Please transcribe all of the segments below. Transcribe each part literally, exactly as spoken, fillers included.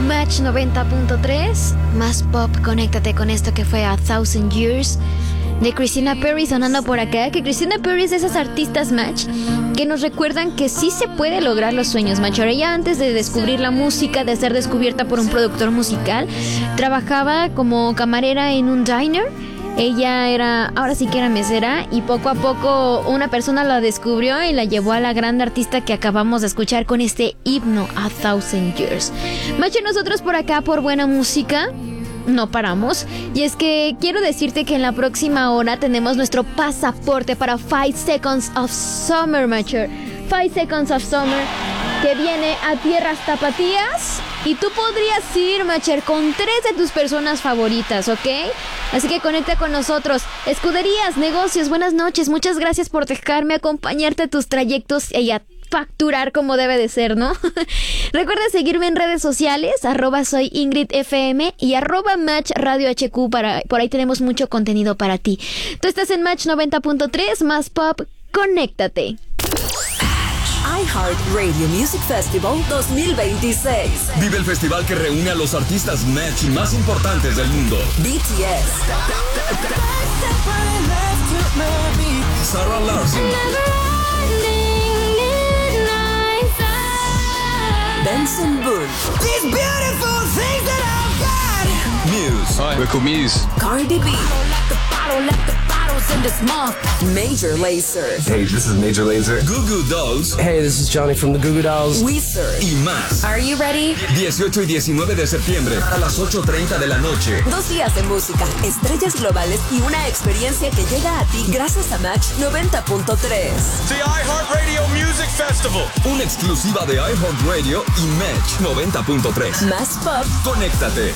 Match noventa punto tres, más pop, conéctate con esto que fue A Thousand Years de Christina Perri sonando por acá. Que Christina Perri es de esas artistas, Match, que nos recuerdan que sí se puede lograr los sueños, Match. Ella, antes de descubrir la música, de ser descubierta por un productor musical, trabajaba como camarera en un diner. Ella era, ahora sí que era mesera, y poco a poco una persona la descubrió y la llevó a la gran artista que acabamos de escuchar con este himno, A Thousand Years. Macho, nosotros por acá, por buena música, no paramos. Y es que quiero decirte que en la próxima hora tenemos nuestro pasaporte para Five Seconds of Summer, macho. Five Seconds of Summer, que viene a tierras tapatías. Y tú podrías ir, Macher, con tres de tus personas favoritas, ¿ok? Así que conecta con nosotros. Escuderías, negocios, buenas noches. Muchas gracias por dejarme acompañarte a tus trayectos y a facturar como debe de ser, ¿no? Recuerda seguirme en redes sociales, arroba soy Ingrid F M y arroba Match Radio H Q. Para, por ahí tenemos mucho contenido para ti. Tú estás en Match noventa punto tres, más pop, conéctate. iHeart Radio Music Festival dos mil veintiséis. Vive el festival que reúne a los artistas Match más importantes del mundo. B T S, Sarah Larson, Benson Boone, These beautiful things that I've got. Muse. Hi, we're called Muse. Cardi B, Major Lazer, Hey, this is Major Lazer. Goo Goo Dolls Hey, this is Johnny from the Goo Goo Dolls. Weezer. y más. Are you ready? dieciocho y diecinueve de septiembre a las ocho treinta de la noche. Dos días de música, estrellas globales y una experiencia que llega a ti gracias a Match noventa punto tres. The iHeartRadio Music Festival. Una exclusiva de iHeartRadio y Match noventa punto tres. Más pop, Conéctate.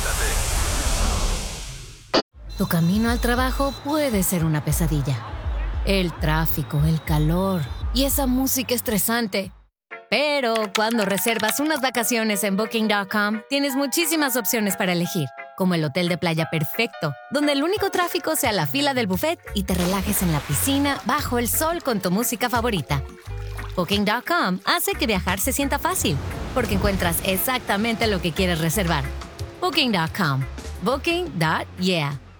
Tu camino al trabajo puede ser una pesadilla. El tráfico, el calor y esa música estresante. Pero cuando reservas unas vacaciones en Booking punto com, tienes muchísimas opciones para elegir, como el hotel de playa perfecto, donde el único tráfico sea la fila del buffet y te relajes en la piscina bajo el sol con tu música favorita. Booking punto com hace que viajar se sienta fácil, porque encuentras exactamente lo que quieres reservar. Booking punto com. Booking. Yeah.